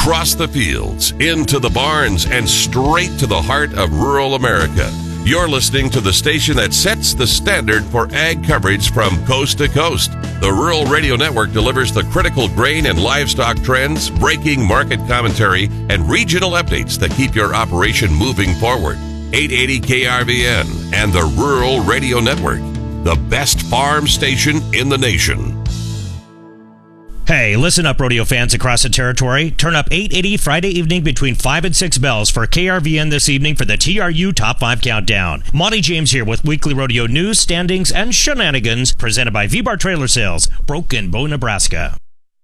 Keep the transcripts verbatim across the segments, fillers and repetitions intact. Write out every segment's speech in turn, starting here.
Across the fields, into the barns, and straight to the heart of rural America. You're listening to the station that sets the standard for ag coverage from coast to coast. The Rural Radio Network delivers the critical grain and livestock trends, breaking market commentary, and regional updates that keep your operation moving forward. eight eighty K R V N and the Rural Radio Network, the best farm station in the nation. Hey, listen up, rodeo fans across the territory. Turn up eight eighty Friday evening between five and six bells for K R V N this evening for the T R U Top five Countdown. Monty James here with weekly rodeo news, standings, and shenanigans presented by V-Bar Trailer Sales, Broken Bow, Nebraska.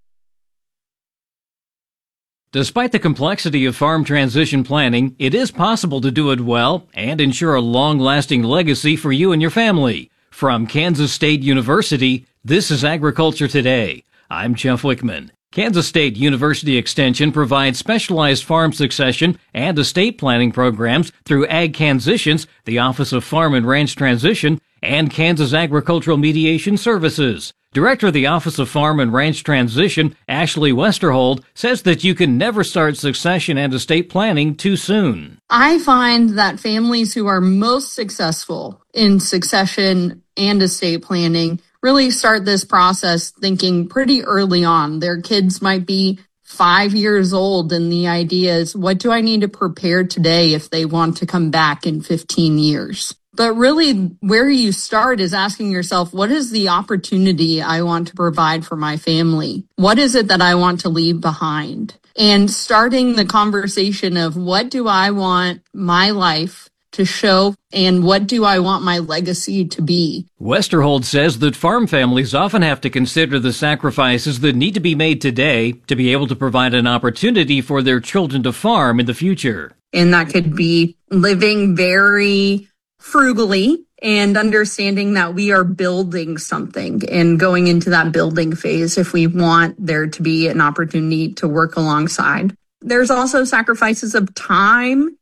Despite the complexity of farm transition planning, it is possible to do it well and ensure a long-lasting legacy for you and your family. From Kansas State University, this is Agriculture Today. I'm Jeff Wickman. Kansas State University Extension provides specialized farm succession and estate planning programs through Ag Transitions, the Office of Farm and Ranch Transition, and Kansas Agricultural Mediation Services. Director of the Office of Farm and Ranch Transition, Ashley Westerhold, says that you can never start succession and estate planning too soon. I find that families who are most successful in succession and estate planning really start this process thinking pretty early on. Their kids might be five years old, and the idea is, what do I need to prepare today if they want to come back in fifteen years? But really, where you start is asking yourself, what is the opportunity I want to provide for my family? What is it that I want to leave behind? And starting the conversation of, what do I want my life to show, and what do I want my legacy to be? Westerhold says that farm families often have to consider the sacrifices that need to be made today to be able to provide an opportunity for their children to farm in the future. And that could be living very frugally and understanding that we are building something and going into that building phase if we want there to be an opportunity to work alongside. There's also sacrifices of time.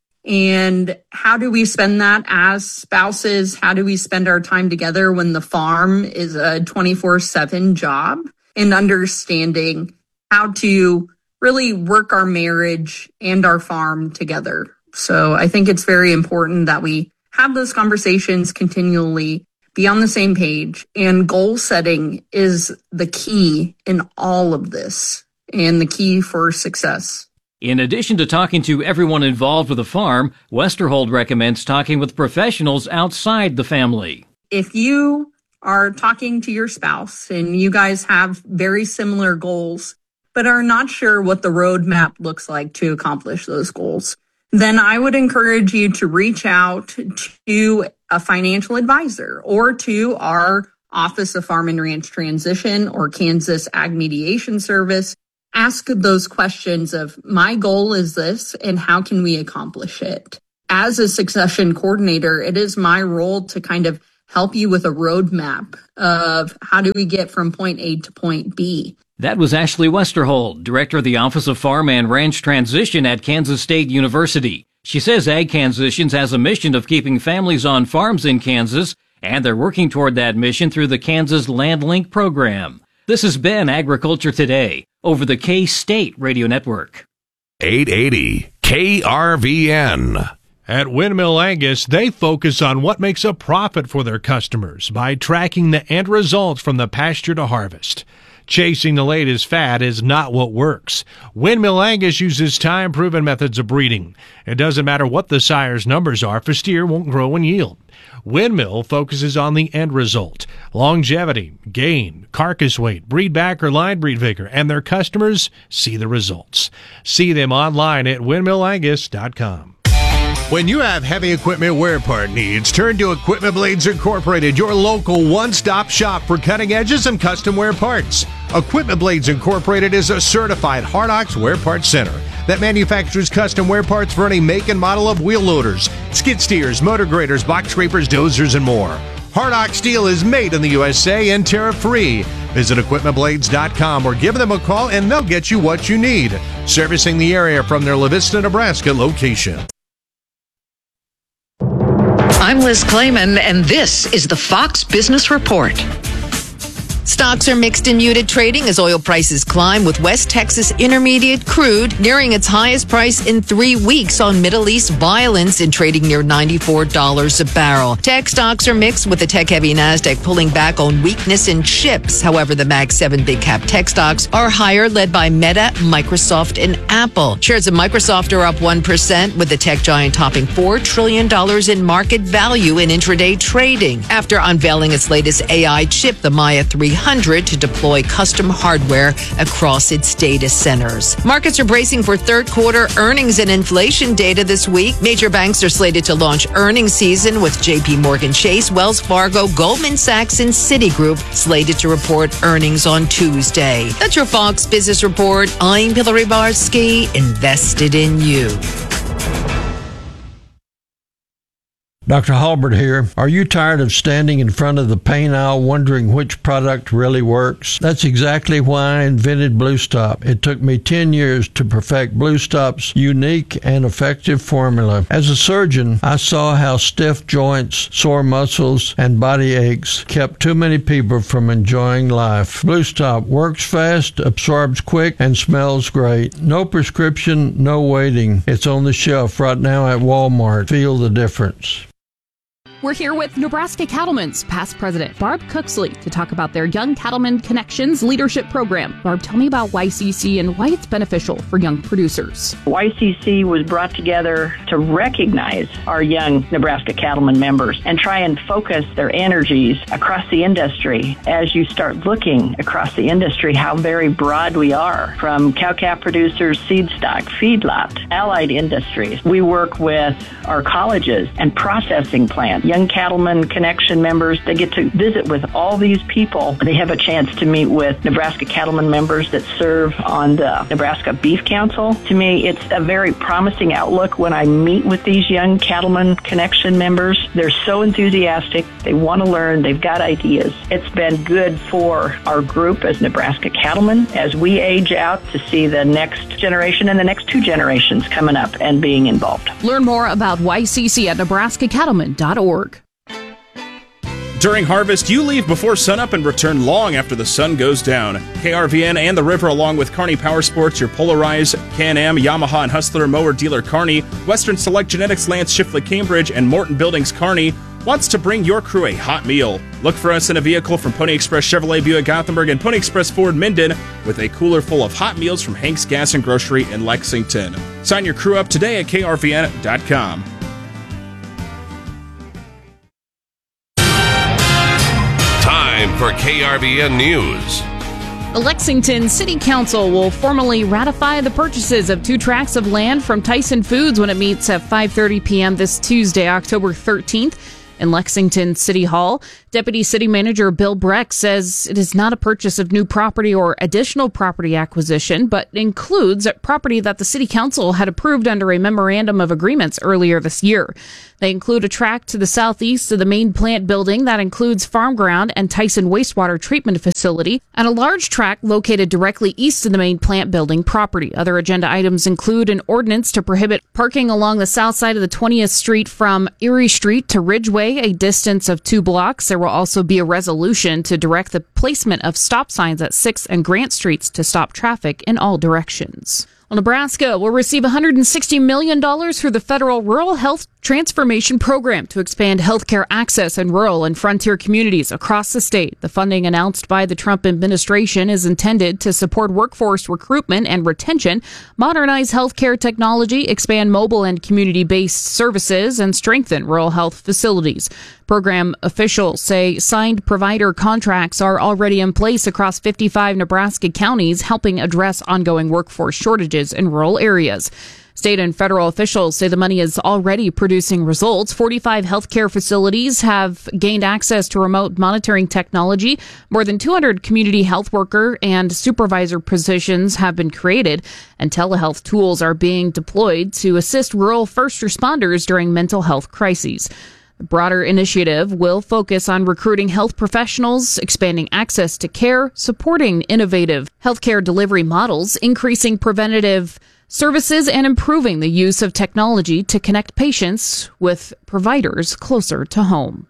And how do we spend that as spouses? How do we spend our time together when the farm is a twenty-four seven job? And understanding how to really work our marriage and our farm together. So I think it's very important that we have those conversations continually, be on the same page. And goal setting is the key in all of this and the key for success. In addition to talking to everyone involved with a farm, Westerhold recommends talking with professionals outside the family. If you are talking to your spouse and you guys have very similar goals, but are not sure what the roadmap looks like to accomplish those goals, then I would encourage you to reach out to a financial advisor or to our Office of Farm and Ranch Transition or Kansas Ag Mediation Service. Ask those questions of, my goal is this, and how can we accomplish it? As a succession coordinator, it is my role to kind of help you with a roadmap of how do we get from point A to point B. That was Ashley Westerhold, Director of the Office of Farm and Ranch Transition at Kansas State University. She says Ag Transitions has a mission of keeping families on farms in Kansas, and they're working toward that mission through the Kansas LandLink program. This has been Agriculture Today over the K-State Radio Network. eight eighty K R V N. At Windmill Angus, they focus on what makes a profit for their customers by tracking the end results from the pasture to harvest. Chasing the latest fad is not what works. Windmill Angus uses time-proven methods of breeding. It doesn't matter what the sire's numbers are, if a steer won't grow and yield. Windmill focuses on the end result, longevity, gain, carcass weight, breed back or line breed vigor, and their customers see the results. See them online at windmill angus dot com. When you have heavy equipment wear part needs, turn to Equipment Blades Incorporated, your local one-stop shop for cutting edges and custom wear parts. Equipment Blades Incorporated is a certified Hardox wear parts center that manufactures custom wear parts for any make and model of wheel loaders, skid steers, motor graders, box scrapers, dozers, and more. Hardox steel is made in the U S A and tariff-free. Visit equipment blades dot com or give them a call and they'll get you what you need. Servicing the area from their La Vista, Nebraska location. I'm Liz Clayman, and this is the Fox Business Report. Stocks are mixed and muted trading as oil prices climb, with West Texas Intermediate crude nearing its highest price in three weeks on Middle East violence and trading near ninety-four dollars a barrel. Tech stocks are mixed, with the tech-heavy NASDAQ pulling back on weakness in chips. However, the Mag seven big-cap tech stocks are higher, led by Meta, Microsoft, and Apple. Shares of Microsoft are up one percent, with the tech giant topping four trillion dollars in market value in intraday trading after unveiling its latest A I chip, the Maya three hundred, to deploy custom hardware across its data centers. Markets are bracing for third quarter earnings and inflation data this week. Major banks are slated to launch earnings season, with J P Morgan Chase, Wells Fargo, Goldman Sachs, and Citigroup slated to report earnings on Tuesday. That's your Fox Business Report. I'm Hillary Barsky, invested in you. Doctor Halbert here. Are you tired of standing in front of the paint aisle wondering which product really works? That's exactly why I invented Blue Stop. It took me ten years to perfect Blue Stop's unique and effective formula. As a surgeon, I saw how stiff joints, sore muscles, and body aches kept too many people from enjoying life. Blue Stop works fast, absorbs quick, and smells great. No prescription, no waiting. It's on the shelf right now at Walmart. Feel the difference. We're here with Nebraska Cattlemen's past president, Barb Cooksley, to talk about their Young Cattlemen Connections leadership program. Barb, tell me about Y C C and why it's beneficial for young producers. Y C C was brought together to recognize our young Nebraska cattlemen members and try and focus their energies across the industry. As you start looking across the industry, how very broad we are, from cow-calf producers, seed stock, feedlot, allied industries. We work with our colleges and processing plants. Young Cattlemen Connection members, they get to visit with all these people. They have a chance to meet with Nebraska Cattlemen members that serve on the Nebraska Beef Council. To me, it's a very promising outlook when I meet with these young Cattlemen Connection members. They're so enthusiastic. They want to learn. They've got ideas. It's been good for our group as Nebraska Cattlemen as we age out to see the next generation and the next two generations coming up and being involved. Learn more about Y C C at nebraska cattlemen dot org. During harvest, you leave before sunup and return long after the sun goes down. K R V N and the river, along with Kearney Power Sports, your Polarized, Can-Am, Yamaha, and Hustler mower dealer Kearney, Western Select Genetics, Lance Shifley Cambridge, and Morton Buildings Kearney, wants to bring your crew a hot meal. Look for us in a vehicle from Pony Express Chevrolet Buick Gothenburg and Pony Express Ford Minden with a cooler full of hot meals from Hank's Gas and Grocery in Lexington. Sign your crew up today at K R V N dot com. Time for K R V N News. The Lexington City Council will formally ratify the purchases of two tracts of land from Tyson Foods when it meets at five thirty p.m. this Tuesday, October thirteenth. In Lexington City Hall, Deputy City Manager Bill Breck says it is not a purchase of new property or additional property acquisition, but includes property that the City Council had approved under a memorandum of agreements earlier this year. They include a tract to the southeast of the main plant building that includes farm ground and Tyson wastewater treatment facility, and a large tract located directly east of the main plant building property. Other agenda items include an ordinance to prohibit parking along the south side of the twentieth Street from Erie Street to Ridgeway, a distance of two blocks. There will also be a resolution to direct the placement of stop signs at sixth and Grant Streets to stop traffic in all directions. Well, Nebraska will receive one hundred sixty million dollars through the federal Rural Health Transformation Program to expand healthcare access in rural and frontier communities across the state. The funding announced by the Trump administration is intended to support workforce recruitment and retention, modernize healthcare technology, expand mobile and community-based services, and strengthen rural health facilities. Program officials say signed provider contracts are already in place across fifty-five Nebraska counties, helping address ongoing workforce shortages in rural areas. State and federal officials say the money is already producing results. forty-five healthcare facilities have gained access to remote monitoring technology. More than two hundred community health worker and supervisor positions have been created, and telehealth tools are being deployed to assist rural first responders during mental health crises. The broader initiative will focus on recruiting health professionals, expanding access to care, supporting innovative healthcare delivery models, increasing preventative services, and improving the use of technology to connect patients with providers closer to home.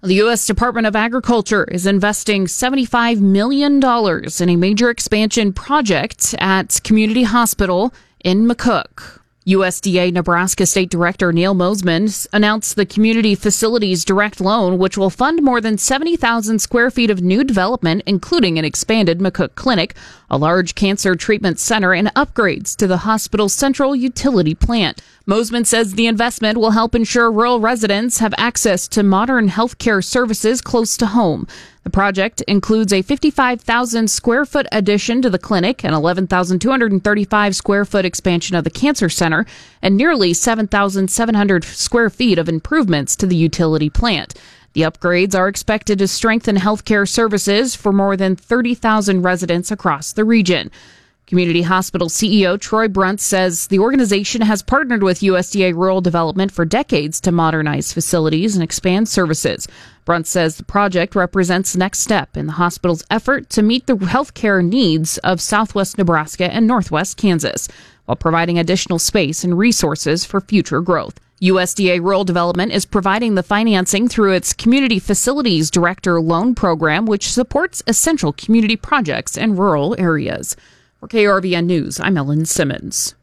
The U S Department of Agriculture is investing seventy-five million dollars in a major expansion project at Community Hospital in McCook. U S D A Nebraska State Director Neil Mosman announced the Community Facilities Direct Loan, which will fund more than seventy thousand square feet of new development, including an expanded McCook Clinic, a large cancer treatment center, and upgrades to the hospital's central utility plant. Mosman says the investment will help ensure rural residents have access to modern healthcare services close to home. The project includes a fifty-five thousand square foot addition to the clinic, an eleven thousand two hundred thirty-five square foot expansion of the cancer center, and nearly seven thousand seven hundred square feet of improvements to the utility plant. The upgrades are expected to strengthen healthcare services for more than thirty thousand residents across the region. Community Hospital C E O Troy Brunt says the organization has partnered with U S D A Rural Development for decades to modernize facilities and expand services. Brunt says the project represents the next step in the hospital's effort to meet the healthcare needs of southwest Nebraska and northwest Kansas, while providing additional space and resources for future growth. U S D A Rural Development is providing the financing through its Community Facilities Director Loan Program, which supports essential community projects in rural areas. For K R V N News, I'm Ellen Simmons.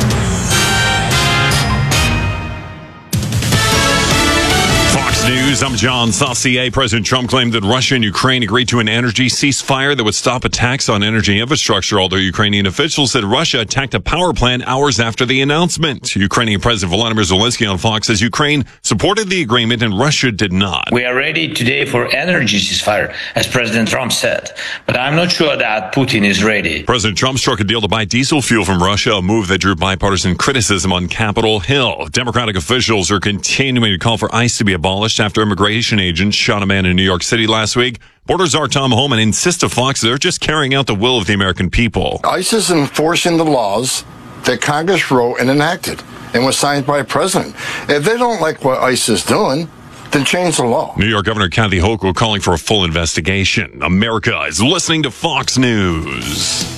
Fox News, I'm John Saucier. President Trump claimed that Russia and Ukraine agreed to an energy ceasefire that would stop attacks on energy infrastructure, although Ukrainian officials said Russia attacked a power plant hours after the announcement. Ukrainian President Volodymyr Zelensky on Fox says Ukraine supported the agreement and Russia did not. We are ready today for energy ceasefire, as President Trump said, but I'm not sure that Putin is ready. President Trump struck a deal to buy diesel fuel from Russia, a move that drew bipartisan criticism on Capitol Hill. Democratic officials are continuing to call for ICE to be abolished after immigration agents shot a man in New York City last week. Border czar Tom Homan insists to Fox they're just carrying out the will of the American people. ICE is enforcing the laws that Congress wrote and enacted and was signed by a president. If they don't like what ICE is doing, then change the law. New York Governor Kathy Hochul calling for a full investigation. America is listening to Fox News.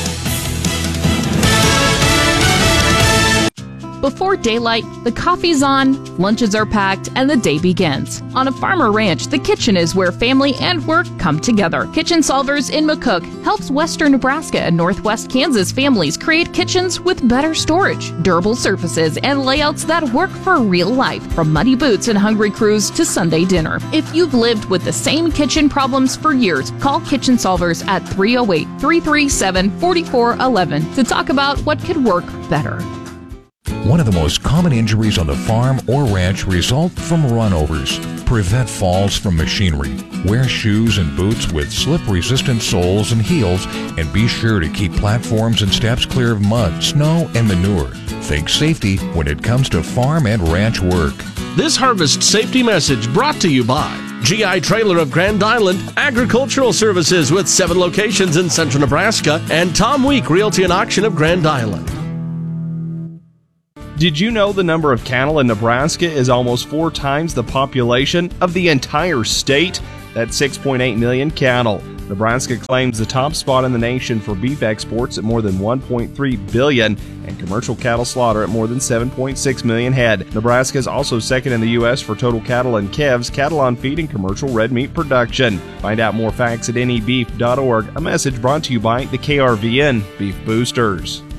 Before daylight, the coffee's on, lunches are packed, and the day begins. On a farmer ranch, the kitchen is where family and work come together. Kitchen Solvers in McCook helps western Nebraska and northwest Kansas families create kitchens with better storage, durable surfaces, and layouts that work for real life, from muddy boots and hungry crews to Sunday dinner. If you've lived with the same kitchen problems for years, call Kitchen Solvers at three oh eight, three three seven, four four one one to talk about what could work better. One of the most common injuries on the farm or ranch result from runovers. Prevent falls from machinery. Wear shoes and boots with slip-resistant soles and heels, and be sure to keep platforms and steps clear of mud, snow, and manure. Think safety when it comes to farm and ranch work. This harvest safety message brought to you by G I Trailer of Grand Island, Agricultural Services with seven locations in central Nebraska, and Tom Week Realty and Auction of Grand Island. Did you know the number of cattle in Nebraska is almost four times the population of the entire state? That's six point eight million cattle. Nebraska claims the top spot in the nation for beef exports at more than one point three billion and commercial cattle slaughter at more than seven point six million head. Nebraska is also second in the U S for total cattle and calves, cattle on feed, and commercial red meat production. Find out more facts at N E beef dot org. A message brought to you by the K R V N Beef Boosters.